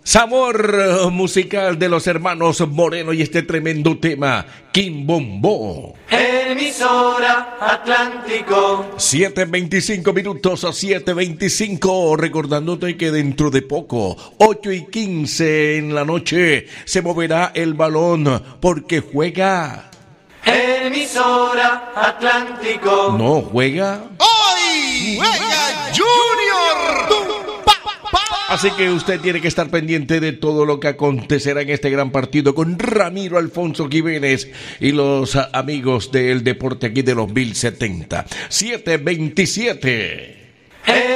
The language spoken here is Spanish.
Sabor musical de los hermanos Moreno y este tremendo tema, Quimbombo. Emisora Atlántico. 7:25 minutos a 7:25. Recordándote que dentro de poco, 8:15 en la noche, se moverá el balón porque juega. Emisora Atlántico. ¿No juega? ¡Hoy juega Junior! Así que usted tiene que estar pendiente de todo lo que acontecerá en este gran partido con Ramiro Alfonso Jiménez y los amigos del deporte aquí de los 1070. 7:27.